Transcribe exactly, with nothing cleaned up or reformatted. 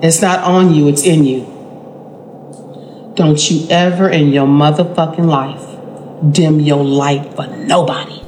It's not on you, it's in you. Don't you ever in your motherfucking life dim your light for nobody.